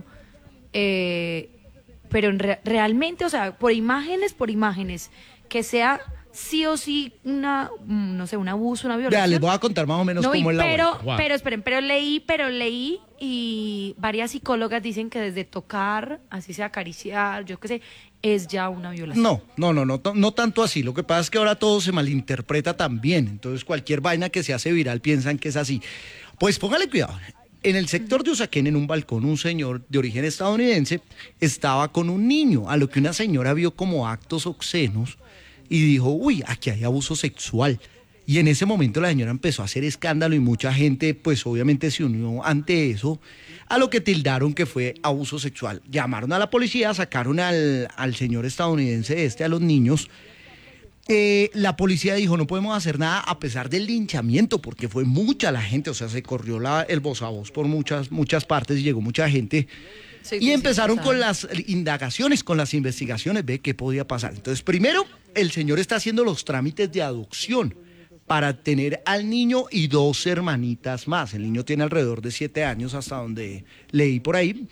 Eh, pero en re- realmente, o sea, por imágenes, por imágenes, que sea sí o sí una, mm, no sé, un abuso, una Vea, violación. les voy a contar más o menos No vi, cómo es la pero, vuelta. pero esperen, pero leí, pero leí y varias psicólogas dicen que desde tocar, así sea acariciar, yo qué sé, es ya una violación. No, no, no, no, no tanto así. Lo que pasa es que ahora todo se malinterpreta también. Entonces cualquier vaina que se hace viral piensan que es así. Pues póngale cuidado. En el sector de Usaquén, en un balcón, un señor de origen estadounidense estaba con un niño, a lo que una señora vio como actos obscenos y dijo, uy, aquí hay abuso sexual. Y en ese momento la señora empezó a hacer escándalo y mucha gente, pues obviamente se unió ante eso, a lo que tildaron que fue abuso sexual. Llamaron a la policía, sacaron al, al señor estadounidense este, a los niños, Eh, la policía dijo, no podemos hacer nada a pesar del linchamiento, porque fue mucha la gente, o sea, se corrió la, el voz a voz por muchas, muchas partes, llegó mucha gente. Sí, y sí, empezaron sí, con las indagaciones, con las investigaciones, ve qué podía pasar. Entonces, primero, el señor está haciendo los trámites de adopción para tener al niño y dos hermanitas más. El niño tiene alrededor de siete años, hasta donde leí por ahí.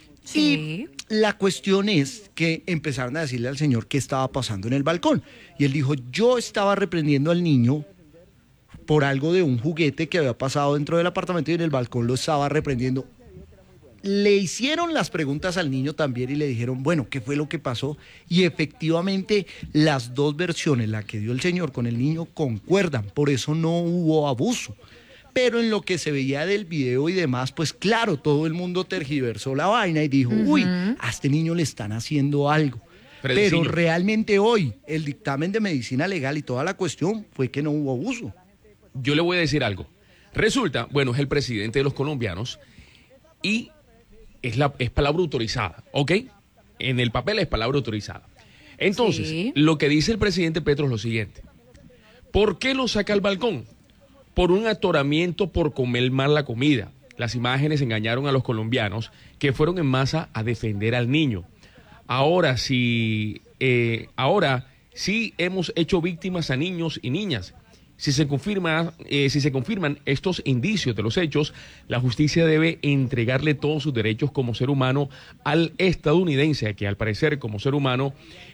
Sí. Y la cuestión es que empezaron a decirle al señor qué estaba pasando en el balcón. Y él dijo, yo estaba reprendiendo al niño por algo de un juguete que había pasado dentro del apartamento y en el balcón lo estaba reprendiendo. Le hicieron las preguntas al niño también y le dijeron, bueno, ¿qué fue lo que pasó? Y efectivamente las dos versiones, la que dio el señor con el niño, concuerdan, por eso no hubo abuso. Pero en lo que se veía del video y demás, pues claro, todo el mundo tergiversó la vaina y dijo, Ujú. uy, a este niño le están haciendo algo. Pero Frediciño. realmente hoy el dictamen de medicina legal y toda la cuestión fue que no hubo abuso. Yo le voy a decir algo. Resulta, bueno, es el presidente de los colombianos y es, la, es palabra autorizada, ¿ok? En el papel es palabra autorizada. Entonces, Sí. lo que dice el presidente Petro es lo siguiente. ¿Por qué lo saca al balcón? Por un atoramiento por comer mal la comida. Las imágenes engañaron a los colombianos que fueron en masa a defender al niño. Ahora sí, eh, ahora sí hemos hecho víctimas a niños y niñas. Si se confirma, eh, si se confirman estos indicios de los hechos, la justicia debe entregarle todos sus derechos como ser humano al estadounidense, que al parecer como ser humano,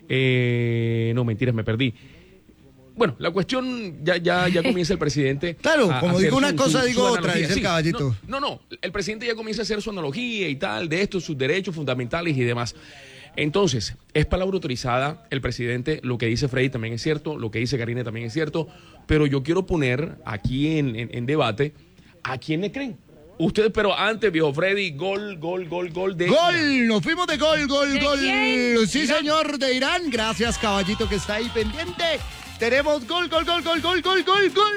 eh, no mentiras, me perdí. Bueno, la cuestión ya ya ya comienza el presidente. Claro, a como hacer digo una su- cosa, su- digo su otra, analogía. dice el Sí, caballito. No, no, no, el presidente ya comienza a hacer su analogía y tal, de esto, sus derechos fundamentales y demás. Entonces, es palabra autorizada el presidente, lo que dice Freddy también es cierto, lo que dice Karina también es cierto, pero yo quiero poner aquí en, en, en debate a quién le creen. Ustedes, pero antes, viejo Freddy, gol, gol, gol, gol de... Gol, nos fuimos de gol, gol, ¿De gol. quién? Sí, señor, de Irán. Gracias, caballito, que está ahí pendiente. Tenemos gol, gol, gol, gol, gol, gol, gol, gol.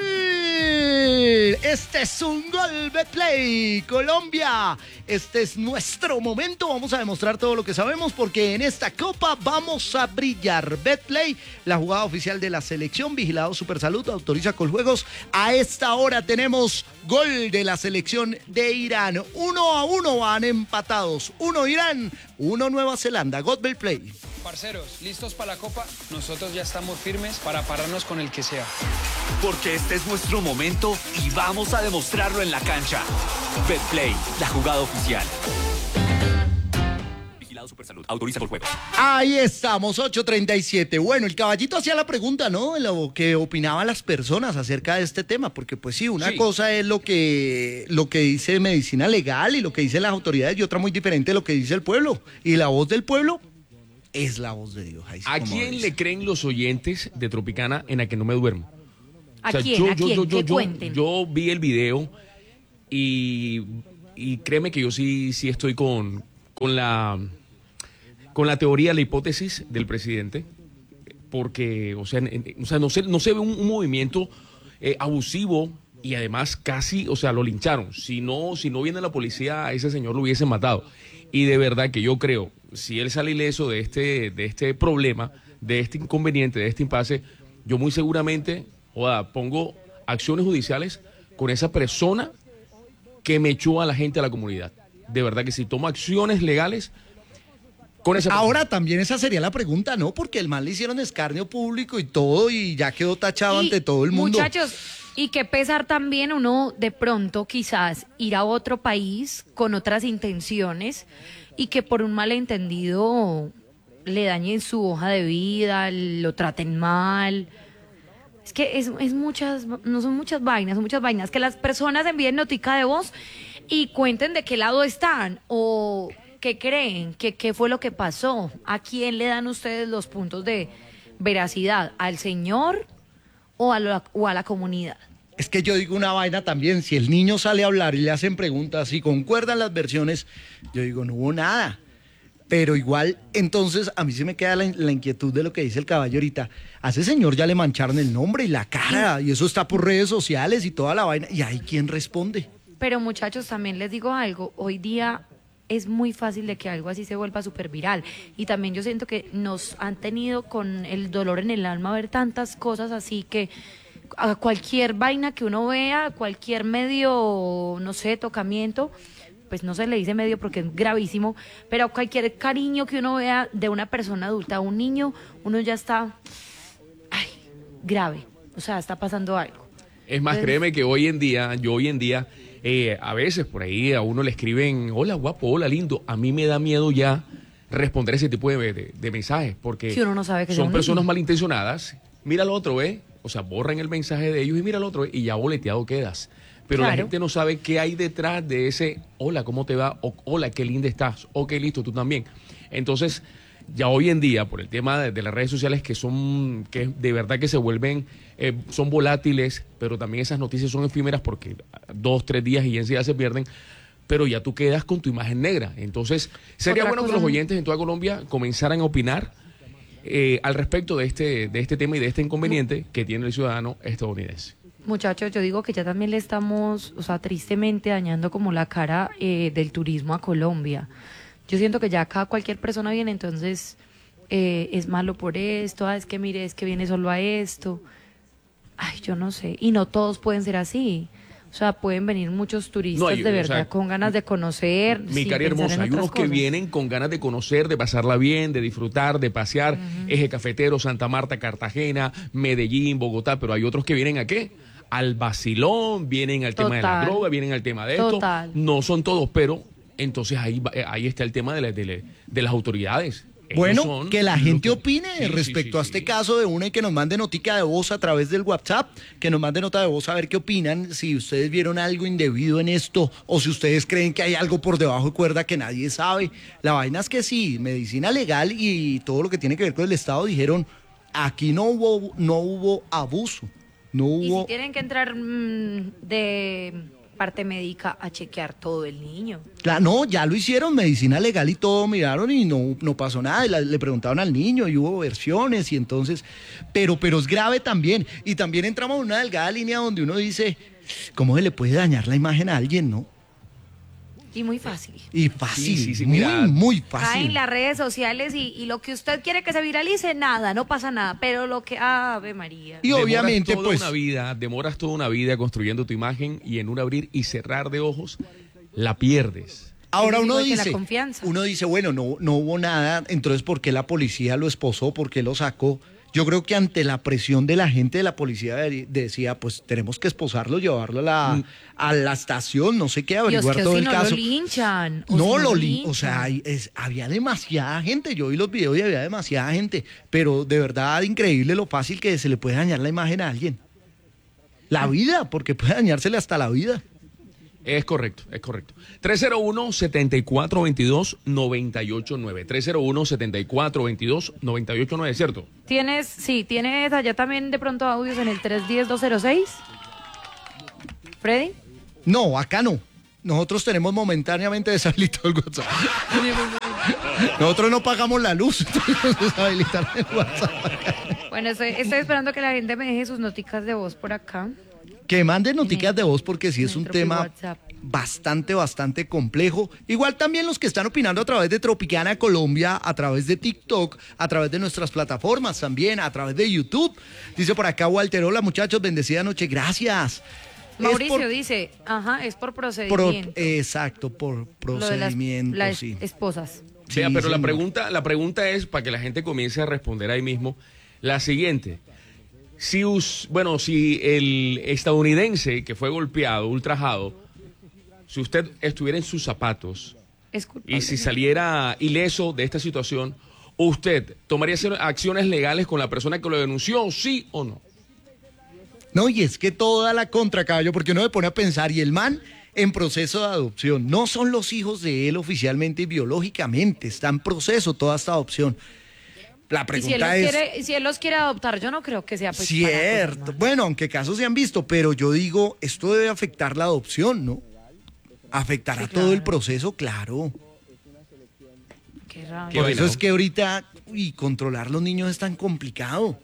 Este es un gol Betplay, Colombia. Este es nuestro momento. Vamos a demostrar todo lo que sabemos porque en esta copa vamos a brillar. Betplay, la jugada oficial de la selección, vigilado Supersalud, autoriza Coljuegos. A esta hora tenemos gol de la selección de Irán. Uno a uno van empatados. Uno Irán, uno Nueva Zelanda. God Betplay. Parceros, ¿listos para la Copa? Nosotros ya estamos firmes para pararnos con el que sea. Porque este es nuestro momento y vamos a demostrarlo en la cancha. Betplay, la jugada oficial. Vigilado Supersalud, autoriza por juegos. Ahí estamos, ocho treinta y siete. Bueno, el caballito hacía la pregunta, ¿no? Lo que opinaban las personas acerca de este tema, porque pues sí, una Sí. cosa es lo que, lo que dice medicina legal y lo que dicen las autoridades y otra muy diferente lo que dice el pueblo. Y la voz del pueblo es la voz de Dios. Ahí sí, ¿A como quién dice. le creen los oyentes de Tropicana en la que no me duermo? ¿A O sea, quién? ¿A quién? Que yo, cuenten. yo vi el video y, y créeme que yo sí, sí estoy con, con, la, con la teoría, la hipótesis del presidente, porque, o sea, en- en- o sea no, se, no se ve un, un movimiento eh, abusivo y además casi, o sea, lo lincharon. Si no, si no viene la policía, a ese señor lo hubiesen matado. Y de verdad que yo creo, si él sale ileso de este, de este problema, de este inconveniente, de este impasse, yo muy seguramente, joda, pongo acciones judiciales con esa persona que me echó a la gente a la comunidad. De verdad que si tomo acciones legales con esa persona. Ahora también esa sería la pregunta, ¿no? Porque el mal le hicieron escarnio público y todo y ya quedó tachado Y, ante todo el mundo. Muchachos, y qué pesar también uno de pronto quizás ir a otro país con otras intenciones y que por un malentendido le dañen su hoja de vida, lo traten mal. Es que es, es muchas, no son muchas vainas, son muchas vainas. Que las personas envíen notica de voz y cuenten de qué lado están o qué creen, que qué fue lo que pasó. ¿A quién le dan ustedes los puntos de veracidad? ¿Al señor o a la, o a la comunidad? Es que yo digo una vaina también, si el niño sale a hablar y le hacen preguntas y concuerdan las versiones, yo digo, no hubo nada. Pero igual, entonces, a mí se me queda la, la inquietud de lo que dice el caballo ahorita. A ese señor ya le mancharon el nombre y la cara, y eso está por redes sociales y toda la vaina, y ahí quién responde. Pero muchachos, también les digo algo, hoy día es muy fácil de que algo así se vuelva súper viral. Y también yo siento que nos han tenido con el dolor en el alma ver tantas cosas así que a cualquier vaina que uno vea, a cualquier medio, no sé, tocamiento, pues no se le dice medio porque es gravísimo, pero a cualquier cariño que uno vea de una persona adulta a un niño, uno ya está, ay, grave, o sea, está pasando algo. Es más, Entonces, créeme que hoy en día, yo hoy en día, eh, a veces por ahí a uno le escriben, hola guapo, hola lindo, a mí me da miedo ya responder ese tipo de, de, de mensajes, porque si uno no sabe que son un personas niño. malintencionadas, mira al otro, ¿eh? O sea, borran el mensaje de ellos y mira al otro, ¿eh? Y ya boleteado quedas. Pero la Claro. gente no sabe qué hay detrás de ese, hola, ¿cómo te va? O hola, qué linda estás, o qué listo, tú también. Entonces, ya hoy en día, por el tema de, de las redes sociales que son, que de verdad que se vuelven, eh, son volátiles, pero también esas noticias son efímeras porque dos, tres días y enseguida se pierden, pero ya tú quedas con tu imagen negra. Entonces, sería Otra bueno que cosa los muy- oyentes en toda Colombia comenzaran a opinar eh, al respecto de este, de este tema y de este inconveniente que tiene el ciudadano estadounidense. Muchachos, yo digo que ya también le estamos, o sea, tristemente dañando como la cara eh, del turismo a Colombia. Yo siento que ya acá cualquier persona viene, entonces eh, es malo por esto, ah, es que mire, es que viene solo a esto. Ay, yo no sé. Y no todos pueden ser así. O sea, pueden venir muchos turistas No, hay- de o verdad sea, con ganas de conocer. Mi sin cari pensar hermosa, en hay otras unos que cosas. vienen con ganas de conocer, de pasarla bien, de disfrutar, de pasear, Eje Cafetero, Santa Marta, Cartagena, Medellín, Bogotá, pero hay otros que vienen ¿a qué? Al vacilón, vienen al tema de la Total. droga, vienen al tema de esto. Total. No son todos, pero entonces ahí, va- eh, ahí está el tema de, la- de, la- de las autoridades. Ellos Bueno, son que la los gente que- opine Sí, sí, respecto sí, a este caso de una y que nos mande notica de voz a través del WhatsApp, que nos mande nota de voz a ver qué opinan, si ustedes vieron algo indebido en esto o si ustedes creen que hay algo por debajo de cuerda que nadie sabe. La vaina es que sí, medicina legal y todo lo que tiene que ver con el Estado dijeron, aquí no hubo, no hubo abuso, no Y si hubo... tienen que entrar mm, de parte médica a chequear todo el niño. Claro, no, ya lo hicieron, medicina legal y todo, miraron y no, no pasó nada. Y la- le preguntaron al niño y hubo versiones y entonces, pero, pero es grave también. Y también entramos en una delgada línea donde uno dice, ¿cómo se le puede dañar la imagen a alguien, no? Y muy fácil. Y fácil, Sí, sí, sí, muy, mira. muy Caen fácil. las redes sociales y, y lo que usted quiere que se viralice, nada, no pasa nada. Pero lo que, Ave María. Y Demoras obviamente, toda pues, una vida, demoras toda una vida construyendo tu imagen y en un abrir y cerrar de ojos la pierdes. ahora Es uno igual que la dice, confianza. uno dice, bueno, no, no hubo nada, entonces ¿por qué la policía lo esposó? ¿Por qué lo sacó? Yo creo que ante la presión de la gente de la policía de- decía, pues tenemos que esposarlo, llevarlo a la, a la estación, no sé qué, Dios, averiguar que todo si el no caso. lo linchan. o No, si lo lo li- o sea, linchan. hay- es- había demasiada gente. Yo vi los videos y había demasiada gente. Pero de verdad, increíble lo fácil que se le puede dañar la imagen a alguien. La vida, porque puede dañársele hasta la vida. Es correcto, es correcto. tres cero uno, siete cuatro dos dos, nueve ocho nueve. tres cero uno, siete cuatro dos dos, nueve ocho nueve, ¿cierto? Tienes, sí, tienes allá también de pronto audios en el tres uno cero, dos cero seis. Freddy. No, acá no. Nosotros tenemos momentáneamente deshabilitado el WhatsApp. Nosotros no pagamos la luz, entonces nos deshabilitaron el WhatsApp. Bueno, estoy, estoy esperando que la gente me deje sus noticas de voz por acá. Que manden noticias de voz porque sí es un Entro por tema WhatsApp. bastante, bastante complejo. Igual también los que están opinando a través de Tropicana Colombia, a través de TikTok, a través de nuestras plataformas también, a través de YouTube. Dice por acá Walter, hola muchachos, bendecida noche, gracias. Es Mauricio por dice, ajá, es por pro- procedimiento. exacto, por Lo de las, procedimiento, las sí. esposas. Sí, Vea, pero la señor. pregunta, la pregunta es, para que la gente comience a responder ahí mismo, la siguiente. Si, us- bueno, si el estadounidense que fue golpeado, ultrajado, si usted estuviera en sus zapatos Es culpable. y si saliera ileso de esta situación, ¿usted tomaría hacer acciones legales con la persona que lo denunció, sí o no? No, y es que toda la contra, caballo, porque uno se pone a pensar, y el man en proceso de adopción, no son los hijos de él oficialmente y biológicamente, está en proceso toda esta adopción. La Y si él, pregunta los es... quiere, si él los quiere adoptar, yo no creo que sea pues para Cierto. cosas, ¿no? Bueno, aunque casos se han visto, pero yo digo, esto debe afectar la adopción, ¿no? Afectará Sí, todo el claro. proceso, claro. Qué raro. Qué Por vaina, eso es ¿no? que ahorita, y controlar los niños es tan complicado.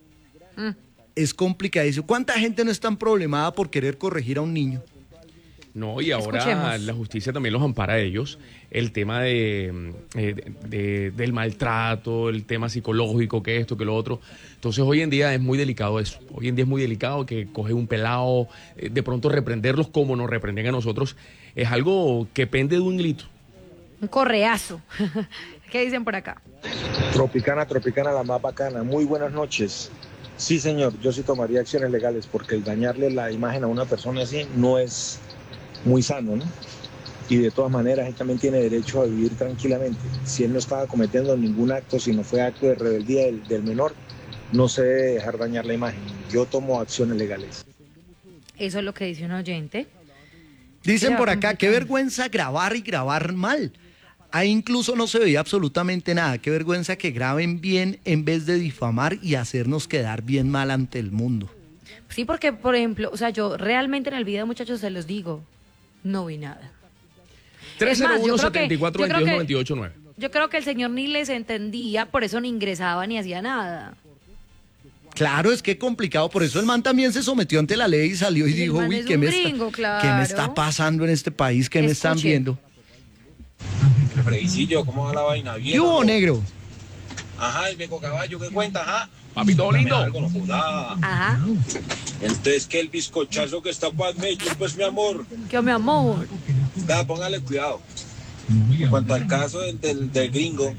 Mm. Es complicadísimo. ¿Cuánta gente no es tan problemada por querer corregir a un niño? No, y ahora Escuchemos. la justicia también los ampara a ellos. El tema de, eh, de- de- del maltrato, el tema psicológico, que esto, que lo otro. Entonces hoy en día es muy delicado eso. Hoy en día es muy delicado que coge un pelado, eh, de pronto reprenderlos como nos reprenden a nosotros. Es algo que pende de un grito. Un correazo. ¿Qué dicen por acá? Tropicana, Tropicana, la más bacana. Muy buenas noches. Sí, señor, yo sí tomaría acciones legales porque el dañarle la imagen a una persona así no es muy sano, ¿no? Y de todas maneras, él también tiene derecho a vivir tranquilamente. Si él no estaba cometiendo ningún acto, si no fue acto de rebeldía del, del menor, no se debe dejar dañar la imagen. Yo tomo acciones legales. Eso es lo que dice un oyente. Dicen Era por acá, qué complicado. vergüenza grabar y grabar mal. Ahí incluso no se veía absolutamente nada. Qué vergüenza que graben bien en vez de difamar y hacernos quedar bien mal ante el mundo. Sí, porque, por ejemplo, o sea, yo realmente en el video, muchachos, se los digo, no vi nada. tres cero Es más, yo uno, creo que- setenta y cuatro, yo creo veintidós, que- noventa y ocho, nueve. Yo creo que el señor ni les entendía, por eso ni ingresaba ni hacía nada. Claro, es que complicado, por eso el man también se sometió ante la ley y salió y, Y el dijo, man uy, es ¿qué un me, gringo, está, claro. ¿qué me está pasando en este país? ¿Qué me están Escuche. viendo? Fredicillo, ¿cómo va la vaina? Bien. ¿Qué hubo, negro? Ajá, el viejo caballo, ¿qué cuenta? Ajá. Papi, todo lindo. Algo, no joda. Ajá. Entonces, que el bizcochazo que está para medio, pues mi amor. Que mi amor. Da, póngale cuidado. En cuanto al caso del, del, del gringo,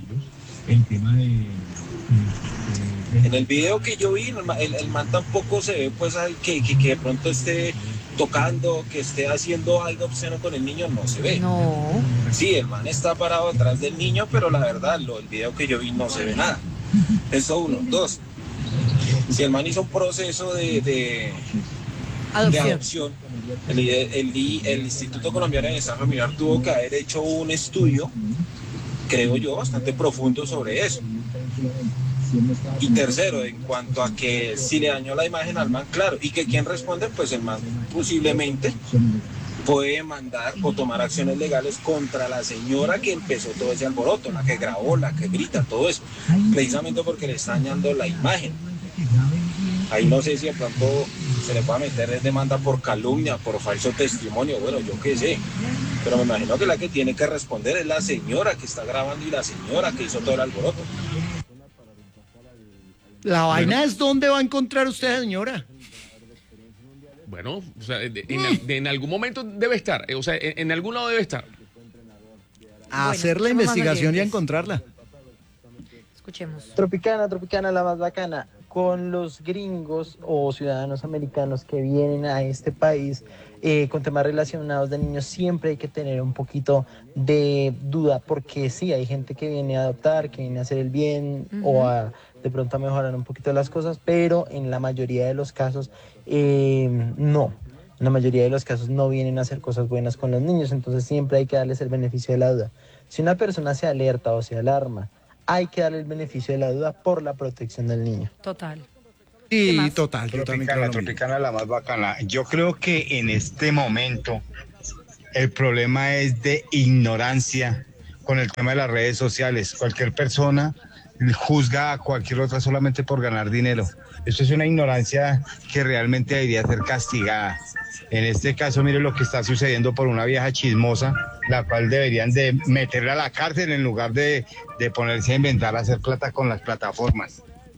en el video que yo vi, el, ma- el, el man tampoco se ve pues al que, que, que de pronto esté tocando, que esté haciendo algo obsceno con el niño, no se ve. No. Sí, el man está parado atrás del niño, pero la verdad, lo, el video que yo vi no se ve nada. Eso uno. Dos, si el man hizo un proceso de, de, Adopción. de adopción, el, el, el Instituto Colombiano de Bienestar Familiar tuvo que haber hecho un estudio, creo yo, bastante profundo sobre eso. Y tercero, en cuanto a que si le dañó la imagen al man, claro, y que quién responde, pues el man posiblemente puede mandar o tomar acciones legales contra la señora que empezó todo ese alboroto, la que grabó, la que grita, todo eso, precisamente porque le está dañando la imagen. Ahí no sé si de pronto se le puede meter demanda por calumnia, por falso testimonio, bueno, yo qué sé. Pero me imagino que la que tiene que responder es la señora que está grabando y la señora que hizo todo el alboroto. La vaina es dónde va a encontrar usted, señora. Bueno, o sea, de- en, de- en algún momento debe estar, eh, o sea, en, en algún lado debe estar. A Bueno, hacer la estamos más investigación y a pendientes. encontrarla. Escuchemos. Tropicana, Tropicana, la más bacana. Con los gringos o ciudadanos americanos que vienen a este país eh, con temas relacionados de niños, siempre hay que tener un poquito de duda, porque sí, hay gente que viene a adoptar, que viene a hacer el bien Ujú. o a de pronto a mejorar un poquito las cosas, pero en la mayoría de los casos eh, no. En la mayoría de los casos no vienen a hacer cosas buenas con los niños, entonces siempre hay que darles el beneficio de la duda. Si una persona se alerta o se alarma, hay que darle el beneficio de la duda por la protección del niño. Total. Sí, total, yo también creo Tropicana, lo mismo. Tropicana, la más bacana. Yo creo que en este momento el problema es de ignorancia con el tema de las redes sociales. Cualquier persona juzga a cualquier otra solamente por ganar dinero. Esto es una ignorancia que realmente debería ser castigada. En este caso, mire lo que está sucediendo por una vieja chismosa, la cual deberían de meterla a la cárcel en lugar de, de ponerse a inventar, a hacer plata con las plataformas.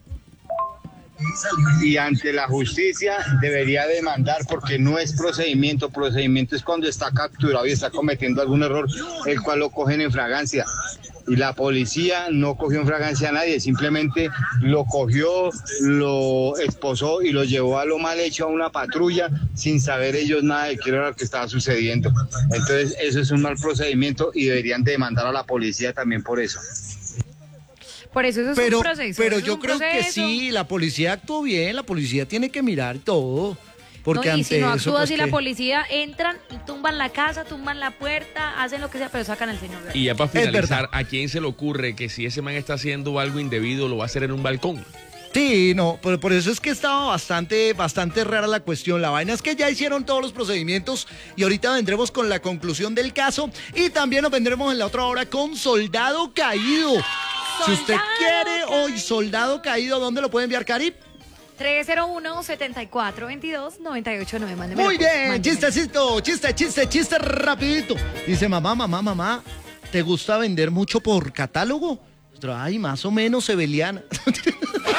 Y ante la justicia debería demandar, porque no es procedimiento. Procedimiento es cuando está capturado y está cometiendo algún error, el cual lo cogen en fragancia. Y la policía no cogió en fragancia a nadie, simplemente lo cogió, lo esposó y lo llevó a lo mal hecho a una patrulla sin saber ellos nada de qué era lo que estaba sucediendo. Entonces eso es un mal procedimiento y deberían demandar a la policía también por eso. Por eso eso es Pero, un proceso. pero eso es yo un creo que proceso. sí, la policía actuó bien, la policía tiene que mirar todo. Porque No, y ante si no eso, actúa pues, así la que- policía, entran y tumban la casa, tumban la puerta, hacen lo que sea, pero sacan al señor. Y ya para Es finalizar, ¿a quién se le ocurre que si ese man está haciendo algo indebido lo va a hacer en un balcón? Sí, no, por, por eso es que estaba bastante, bastante rara la cuestión. La vaina es que ya hicieron todos los procedimientos y ahorita vendremos con la conclusión del caso y también nos vendremos en la otra hora con Soldado Caído. Si usted quiere hoy Soldado Caído, ¿dónde lo puede enviar, Cari? tres cero uno, siete cuatro dos dos, nueve ocho nueve. Mándeme. Muy bien, chistecito, chiste, chiste, chiste rapidito. Dice, mamá, mamá, mamá, ¿te gusta vender mucho por catálogo? Ay, más o menos, Sebeliana.